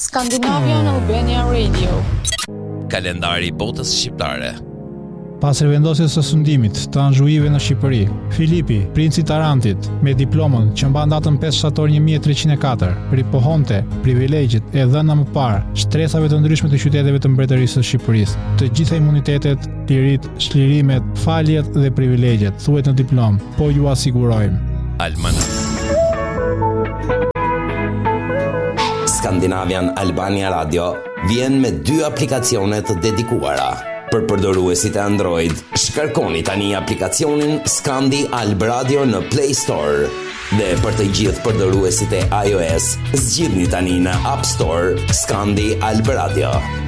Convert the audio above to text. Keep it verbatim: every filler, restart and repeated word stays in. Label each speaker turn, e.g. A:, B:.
A: Scandinavian Albania Radio.
B: Kalendari i botës shqiptare.
C: Pas rivendosjes së sundimit të anxhuive në Shqipëri, Filipi, princi i Tarantit, me diplomën që mban datën pesë shtator një mijë e treqind e katër, ripohonte privilegjet e dhëna më parë shtresave të ndryshme të qyteteve të Mbretërisë së Shqipërisë, të gjitha imunitetet, liritë, shlirimet, faljet dhe privilegjet, thuhet në diplom, po ju asigurojmë.
B: Almanak.
D: Scandinavian Albania Radio vjen me dy aplikacione të dedikuara. Për përdoruesit e Android, shkarkoni tani aplikacionin Scandi Alb Radio në Play Store. Dhe për të gjithë përdoruesit e iOS, zgjidhni tani në App Store Scandi Alb Radio.